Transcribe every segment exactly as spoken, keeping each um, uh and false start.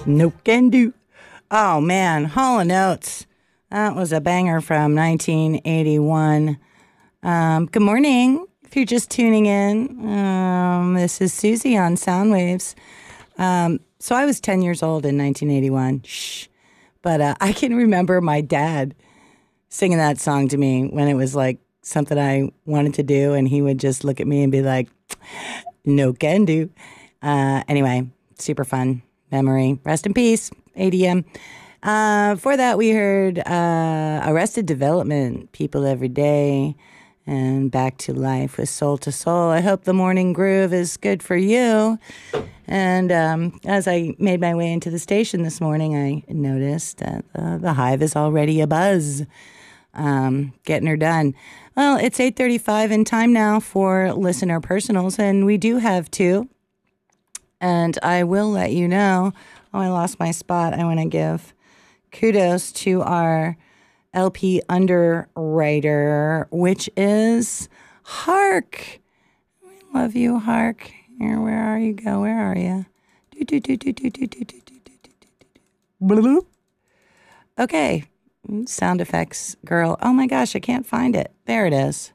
No can do. Oh, man. Hall and Oates. That was a banger from nineteen eighty-one. Um, good morning. If you're just tuning in, um, this is Susie on Soundwaves. Um, so I was ten years old in nineteen eighty-one. Shh. But uh, I can remember my dad singing that song to me when it was like something I wanted to do. And he would just look at me and be like, no can do. Uh, anyway, super fun memory. Rest in peace, A D M. Uh, for that, we heard uh, Arrested Development, People Every Day, and Back to Life with Soul to Soul. I hope the morning groove is good for you. And um, as I made my way into the station this morning, I noticed that uh, the hive is already abuzz. Um, getting her done. Well, it's eight thirty-five and time now for listener personals, and we do have two. And I will let you know. Oh, I lost my spot. I want to give kudos to our L P underwriter, which is Hark. We love you, Hark. Here, where are you? Go. Where are you? Do, do, do, do, do, do, do, do, do, do, do. Okay. Sound effects girl. Oh my gosh, I can't find it. There it is.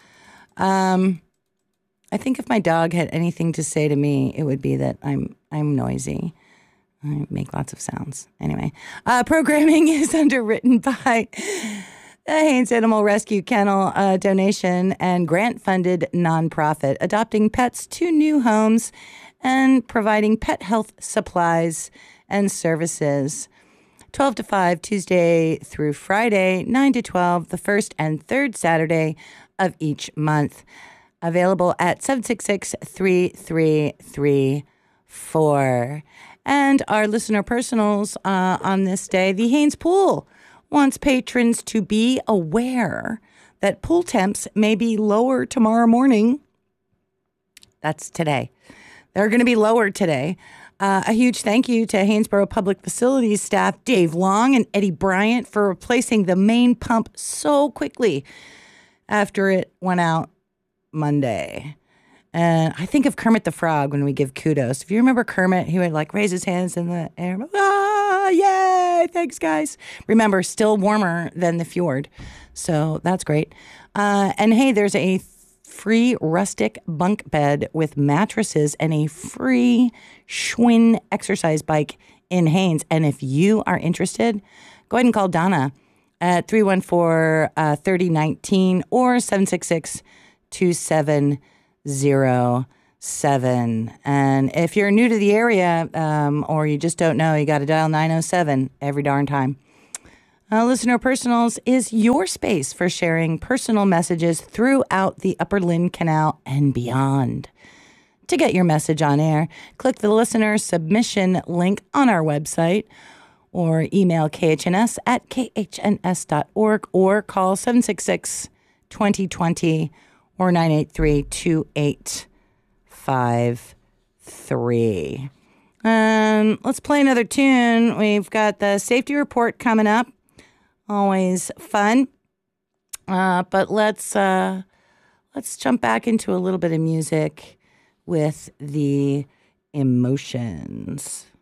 Um, I think if my dog had anything to say to me, it would be that I'm I'm noisy. I make lots of sounds. Anyway, uh, programming is underwritten by the Haines Animal Rescue Kennel, uh, donation and grant-funded nonprofit, adopting pets to new homes and providing pet health supplies and services. twelve to five, Tuesday through Friday, nine to twelve, the first and third Saturday of each month. Available at seven six six, three three three four. And our listener personals uh, on this day, the Haines Pool wants patrons to be aware that pool temps may be lower tomorrow morning. That's today. They're going to be lower today. Uh, a huge thank you to Haynesboro Public Facilities staff, Dave Long and Eddie Bryant, for replacing the main pump so quickly after it went out Monday. And I think of Kermit the Frog when we give kudos. If you remember Kermit, he would like raise his hands in the air. Ah, yay, thanks, guys. Remember, still warmer than the fjord. So that's great. Uh, and hey, there's a free rustic bunk bed with mattresses and a free Schwinn exercise bike in Haines. And if you are interested, go ahead and call Donna at three one four, three oh one nine or seven six six, two seven zero seven. And if you're new to the area um, or you just don't know, you got to dial nine oh seven every darn time. Uh, Listener Personals is your space for sharing personal messages throughout the Upper Lynn Canal and beyond. To get your message on air, click the listener submission link on our website or email K H N S at K H N S dot org or call seven six six, two oh two oh or nine eight three, two eight five three. Um, let's play another tune. We've got the safety report coming up. Always fun. Uh, but let's uh, let's jump back into a little bit of music with the Emotions.